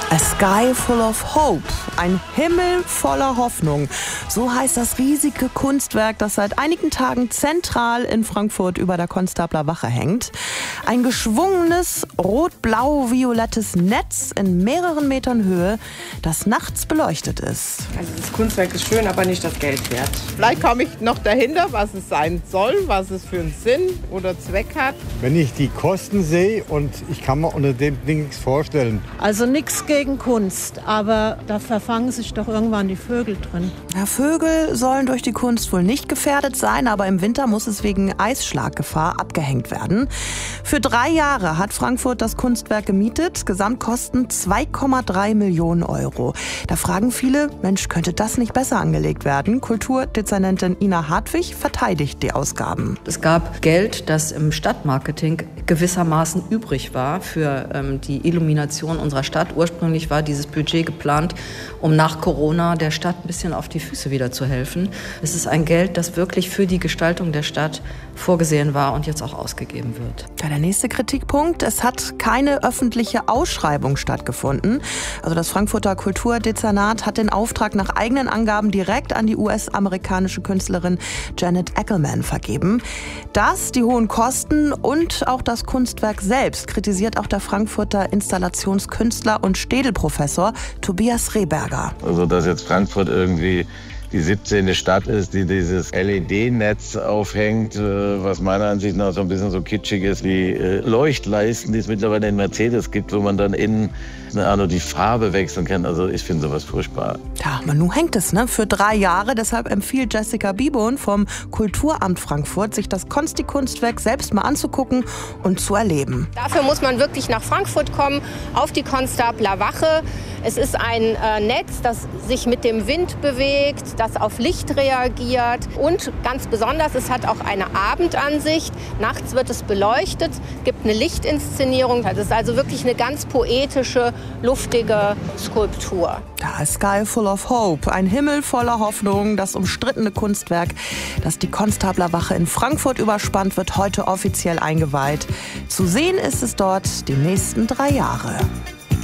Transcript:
A Sky Full of Hope, ein Himmel voller Hoffnung. So heißt das riesige Kunstwerk, das seit einigen Tagen zentral in Frankfurt über der Konstabler Wache hängt. Ein geschwungenes rot-blau-violettes Netz in mehreren Metern Höhe, das nachts beleuchtet ist. Also das Kunstwerk ist schön, aber nicht das Geld wert. Vielleicht komme ich noch dahinter, was es sein soll, was es für einen Sinn oder Zweck hat. Wenn ich die Kosten sehe und ich kann mir unter dem Ding nichts vorstellen. Also nichts gegen Kunst, aber da verfangen sich doch irgendwann die Vögel drin. Ja, Vögel sollen durch die Kunst wohl nicht gefährdet sein, aber im Winter muss es wegen Eisschlaggefahr abgehängt werden. Für 3 Jahre hat Frankfurt das Kunstwerk gemietet, Gesamtkosten 2,3 Millionen Euro. Da fragen viele, Mensch, könnte das nicht besser angelegt werden? Kulturdezernentin Ina Hartwig verteidigt die Ausgaben. Es gab Geld, das im Stadtmarketing gewissermaßen übrig war für die Illumination unserer Stadt. Ursprünglich war dieses Budget geplant, um nach Corona der Stadt ein bisschen auf die Füße wieder zu helfen. Es ist ein Geld, das wirklich für die Gestaltung der Stadt vorgesehen war und jetzt auch ausgegeben wird. Ja, der nächste Kritikpunkt, es hat keine öffentliche Ausschreibung stattgefunden. Also das Frankfurter Kulturdezernat hat den Auftrag nach eigenen Angaben direkt an die US-amerikanische Künstlerin Janet Ackerman vergeben. Das, die hohen Kosten und auch das Kunstwerk selbst kritisiert auch der Frankfurter Installationskünstler und Städelprofessor Tobias Rehberger. Also dass jetzt Frankfurt irgendwie die 17. Stadt ist, die dieses LED-Netz aufhängt, was meiner Ansicht nach so ein bisschen so kitschig ist wie Leuchtleisten, die es mittlerweile in Mercedes gibt, wo man dann innen die Farbe wechseln kann. Also ich finde sowas furchtbar. Ja, aber nun hängt es, für 3 Jahre. Deshalb empfiehlt Jessica Bibon vom Kulturamt Frankfurt, sich das Konsti-Kunstwerk selbst mal anzugucken und zu erleben. Dafür muss man wirklich nach Frankfurt kommen, auf die Konstabler Wache. Es ist ein Netz, das sich mit dem Wind bewegt, das auf Licht reagiert und ganz besonders, es hat auch eine Abendansicht. Nachts wird es beleuchtet, gibt eine Lichtinszenierung. Das ist also wirklich eine ganz poetische, luftige Skulptur. A Sky Full of Hope, ein Himmel voller Hoffnung. Das umstrittene Kunstwerk, das die Konstabler Wache in Frankfurt überspannt, wird heute offiziell eingeweiht. Zu sehen ist es dort die nächsten 3 Jahre.